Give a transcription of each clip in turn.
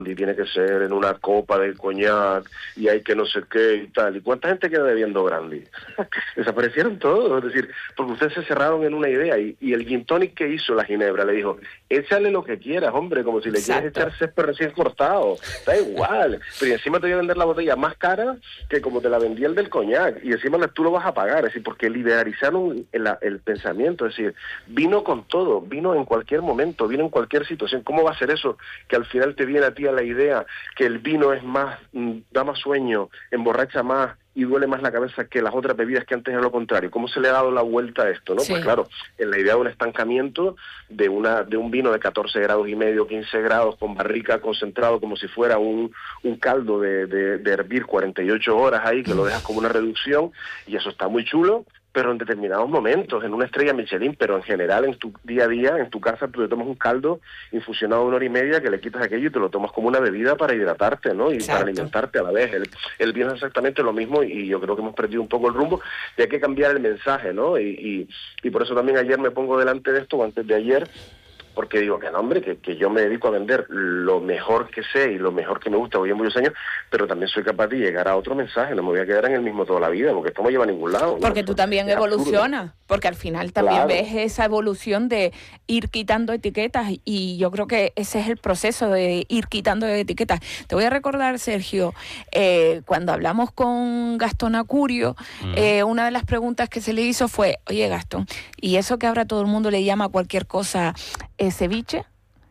y tiene que ser en una copa de coñac y hay que no sé qué y tal. ¿Y cuánta gente queda bebiendo brandy? Desaparecieron todos, es decir, porque ustedes se cerraron en una idea y el gin tonic que hizo la ginebra le dijo, échale lo que quieras, hombre, como si le quieres echar césped recién cortado, da igual, pero y encima te voy a vender la botella más cara que como te la vendía el del coñac, y encima tú lo vas a pagar, es decir, porque liberalizaron el pensamiento, es decir, vino con todo, vino en cualquier momento, vino en cualquier situación. ¿Cómo va a ser eso que al final te viene a ti a la idea que el vino es más, da más sueño, emborracha más y duele más la cabeza que las otras bebidas que antes era lo contrario? ¿Cómo se le ha dado la vuelta a esto, no? Sí. Pues claro, en la idea de un estancamiento de un vino de 14 grados y medio, 15 grados, con barrica concentrado como si fuera un caldo de hervir 48 horas ahí, que lo dejas como una reducción, y eso está muy chulo, pero en determinados momentos, en una estrella Michelin, pero en general en tu día a día, en tu casa, tú te tomas un caldo infusionado de 1 hora y media, que le quitas aquello y te lo tomas como una bebida para hidratarte, ¿no? Y Exacto. Para alimentarte a la vez. El vino es exactamente lo mismo, y yo creo que hemos perdido un poco el rumbo y hay que cambiar el mensaje, ¿no? Y por eso también ayer me pongo delante de esto, o antes de ayer, porque digo que no, hombre, que yo me dedico a vender lo mejor que sé y lo mejor que me gusta, voy en muchos años, pero también soy capaz de llegar a otro mensaje, no me voy a quedar en el mismo toda la vida, porque esto no lleva a ningún lado. Porque ¿no? tú también evolucionas, porque al final también ves esa evolución de ir quitando etiquetas, y yo creo que ese es el proceso de ir quitando etiquetas. Te voy a recordar, Sergio, cuando hablamos con Gastón Acurio, una de las preguntas que se le hizo fue, oye Gastón, ¿y eso que ahora todo el mundo le llama a cualquier cosa ceviche?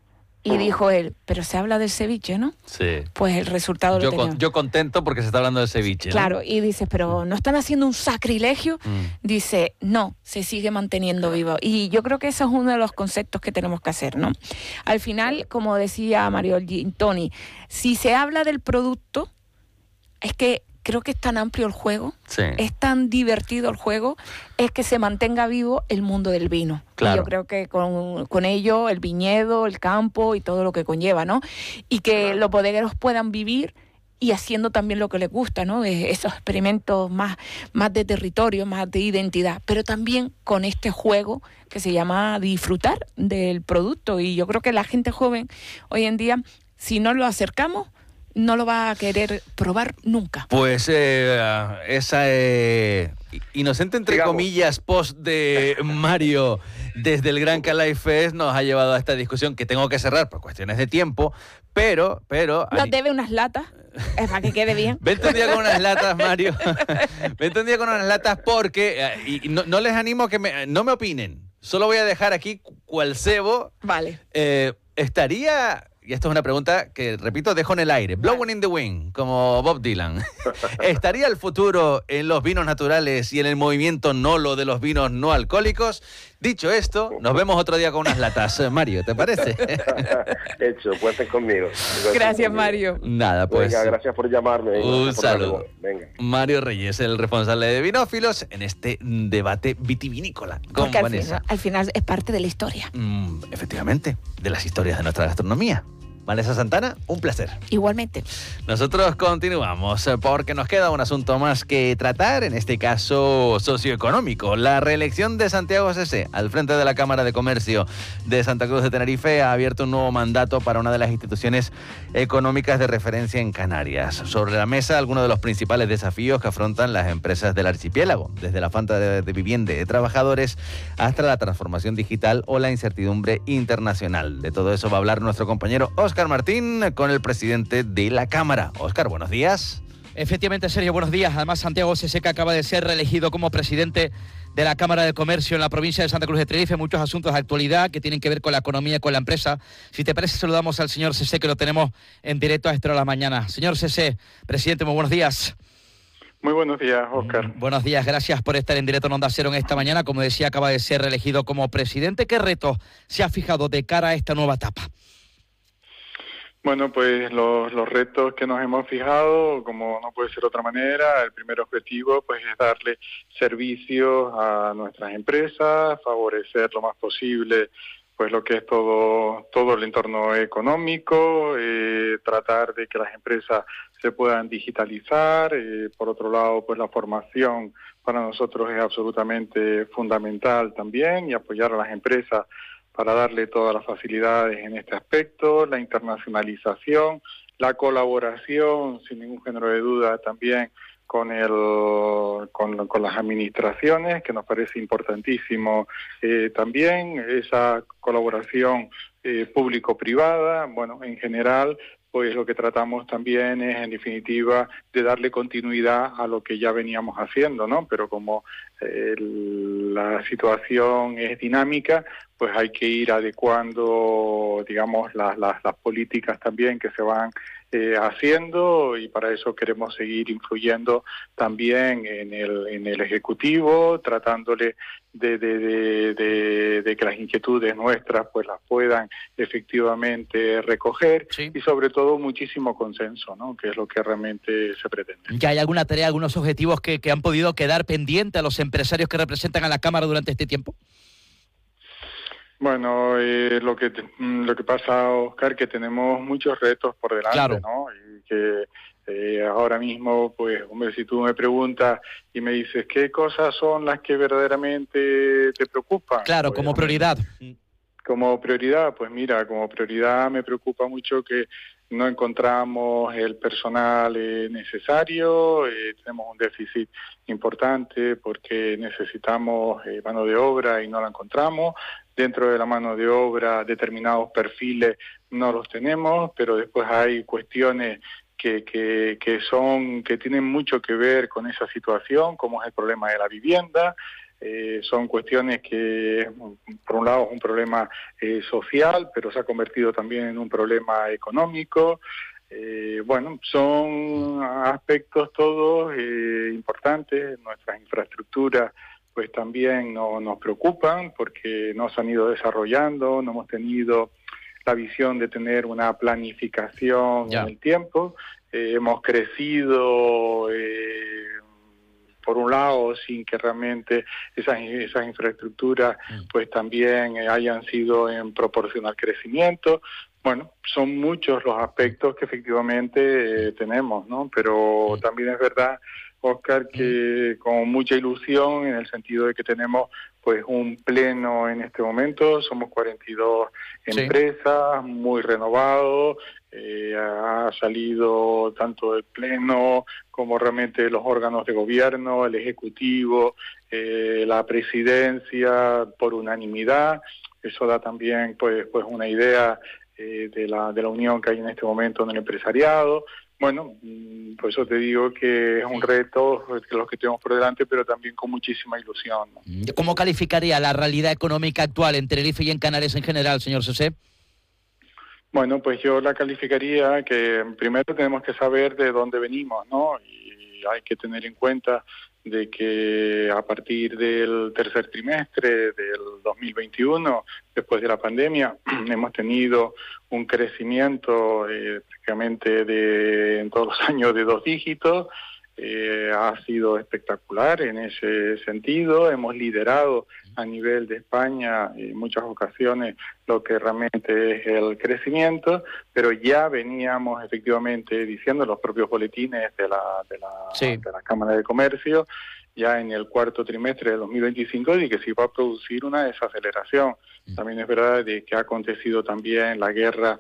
Y dijo él, pero se habla del ceviche, ¿no? Sí. Pues el resultado lo tenemos. Yo contento porque se está hablando de ceviche, Claro, ¿no? y dices, pero ¿no están haciendo un sacrilegio? Dice, no, se sigue manteniendo vivo. Y yo creo que eso es uno de los conceptos que tenemos que hacer, ¿no? Al final, como decía Mario Gintoni, si se habla del producto, es que creo que es tan amplio el juego, es tan divertido el juego, es que se mantenga vivo el mundo del vino. Claro. Y yo creo que con ello el viñedo, el campo y todo lo que conlleva, ¿no? Y que los bodegueros puedan vivir y haciendo también lo que les gusta, ¿no? Esos experimentos más de territorio, más de identidad, pero también con este juego que se llama disfrutar del producto. Y yo creo que la gente joven hoy en día, si no lo acercamos, no lo va a querer probar nunca. Pues esa inocente, entre comillas, post de Mario desde el Gran Calais Fest nos ha llevado a esta discusión que tengo que cerrar por cuestiones de tiempo, pero... Nos debe unas latas, para que quede bien. Vente un día con unas latas, Mario. Vente un día con unas latas porque... y no les animo a que no me opinen. Solo voy a dejar aquí cual cebo. Vale. Estaría... Y esto es una pregunta que, repito, dejo en el aire. Blowing in the wind, como Bob Dylan. ¿Estaría el futuro en los vinos naturales y en el movimiento nolo de los vinos no alcohólicos? Dicho esto, nos vemos otro día con unas latas. Mario, ¿te parece? Hecho, cuenten conmigo. Gracias, Mario. Nada, pues... Venga, gracias por llamarme. Un saludo. Venga. Mario Reyes, el responsable de Vinófilos, en este debate vitivinícola con Vanessa. Al final es parte de la historia. Efectivamente, de las historias de nuestra gastronomía. Vanessa Santana, un placer. Igualmente. Nosotros continuamos porque nos queda un asunto más que tratar, en este caso socioeconómico. La reelección de Santiago Sesé al frente de la Cámara de Comercio de Santa Cruz de Tenerife ha abierto un nuevo mandato para una de las instituciones económicas de referencia en Canarias. Sobre la mesa, algunos de los principales desafíos que afrontan las empresas del archipiélago, desde la falta de vivienda de trabajadores hasta la transformación digital o la incertidumbre internacional. De todo eso va a hablar nuestro compañero Óscar Martín con el presidente de la Cámara. Óscar, buenos días. Efectivamente, Sergio, buenos días. Además, Santiago Sesé acaba de ser reelegido como presidente de la Cámara de Comercio en la provincia de Santa Cruz de Tenerife. Muchos asuntos de actualidad que tienen que ver con la economía y con la empresa. Si te parece, saludamos al señor Sesé, que lo tenemos en directo a esta hora de la mañana. Señor Sesé, presidente, muy buenos días. Muy buenos días, Óscar. Buenos días, gracias por estar en directo en Onda Cero en esta mañana. Como decía, acaba de ser reelegido como presidente. ¿Qué retos se ha fijado de cara a esta nueva etapa? Bueno, pues los retos que nos hemos fijado, como no puede ser de otra manera, el primer objetivo pues es darle servicios a nuestras empresas, favorecer lo más posible pues lo que es todo el entorno económico, tratar de que las empresas se puedan digitalizar. Por otro lado, pues la formación para nosotros es absolutamente fundamental también, y apoyar a las empresas para darle todas las facilidades en este aspecto, la internacionalización, la colaboración, sin ningún género de duda, también con las administraciones, que nos parece importantísimo también, esa colaboración público-privada. Bueno, en general, pues lo que tratamos también es, en definitiva, de darle continuidad a lo que ya veníamos haciendo, ¿no? Pero como la situación es dinámica, pues hay que ir adecuando, digamos, las políticas también que se van haciendo, y para eso queremos seguir influyendo también en el Ejecutivo, tratándole de que las inquietudes nuestras pues las puedan efectivamente recoger, sí, y sobre todo muchísimo consenso, ¿no? Que es lo que realmente se pretende. ¿Ya hay alguna tarea, algunos objetivos que han podido quedar pendientes a los empresarios que representan a la Cámara durante este tiempo? Bueno, lo que pasa, Oscar, que tenemos muchos retos por delante, claro, ¿no? Y que ahora mismo, pues, hombre, si tú me preguntas y me dices qué cosas son las que verdaderamente te preocupan. claro, pues, como prioridad. Como prioridad, pues mira, como prioridad me preocupa mucho que no encontramos el personal necesario, tenemos un déficit importante porque necesitamos mano de obra y no la encontramos. Dentro de la mano de obra, determinados perfiles no los tenemos, pero después hay cuestiones que tienen mucho que ver con esa situación, como es el problema de la vivienda. Son cuestiones que, por un lado, es un problema social, pero se ha convertido también en un problema económico. Bueno, son aspectos todos importantes. Nuestras infraestructuras pues también nos preocupan porque no se han ido desarrollando, no hemos tenido la visión de tener una planificación en el tiempo. Hemos crecido por un lado, sin que realmente esas infraestructuras pues también hayan sido en proporción al crecimiento. Bueno, son muchos los aspectos que efectivamente tenemos, ¿no? Pero también es verdad, Oscar, que con mucha ilusión, en el sentido de que tenemos pues un pleno en este momento, somos 42 empresas, muy renovado, ha salido tanto el pleno como realmente los órganos de gobierno, el Ejecutivo, la Presidencia por unanimidad. Eso da también pues una idea de la unión que hay en este momento en el empresariado. Bueno, por eso te digo que es un reto los que tenemos por delante, pero también con muchísima ilusión, ¿no? ¿Cómo calificaría la realidad económica actual en Tenerife y en Canarias en general, señor Sesé? Bueno, pues yo la calificaría que primero tenemos que saber de dónde venimos, ¿no? Y hay que tener en cuenta de que a partir del tercer trimestre del 2021, después de la pandemia, hemos tenido un crecimiento prácticamente en todos los años de 2 dígitos. Ha sido espectacular en ese sentido. Hemos liderado a nivel de España en muchas ocasiones lo que realmente es el crecimiento, pero ya veníamos efectivamente diciendo los propios boletines de la Cámara de Comercio ya en el cuarto trimestre de 2025 de que se iba a producir una desaceleración. También es verdad de que ha acontecido también la guerra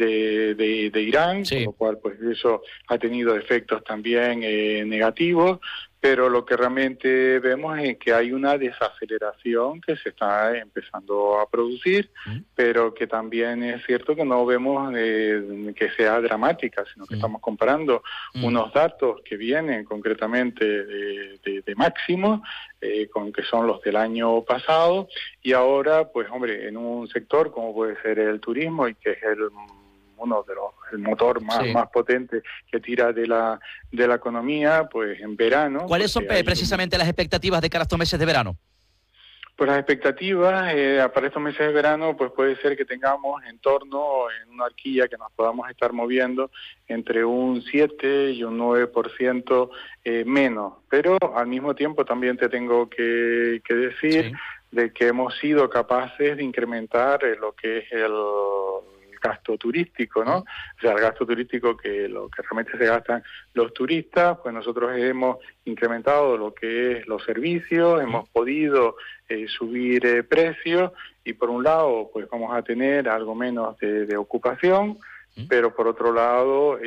de Irán, con lo cual pues eso ha tenido efectos también negativos, pero lo que realmente vemos es que hay una desaceleración que se está empezando a producir, pero que también es cierto que no vemos que sea dramática, sino que estamos comparando unos datos que vienen concretamente de máximo, con que son los del año pasado, y ahora, pues hombre, en un sector como puede ser el turismo, y que es uno de el motor más potente que tira de la economía, pues en verano. ¿Cuáles son precisamente las expectativas de cara a estos meses de verano? Pues las expectativas para estos meses de verano, pues puede ser que tengamos en una horquilla que nos podamos estar moviendo entre un 7 y un 9% menos. Pero al mismo tiempo también te tengo que decir de que hemos sido capaces de incrementar lo que es el gasto turístico, ¿no? O sea, el gasto turístico lo que realmente se gastan los turistas, pues nosotros hemos incrementado lo que es los servicios, hemos podido subir precios y por un lado pues vamos a tener algo menos de ocupación, pero por otro lado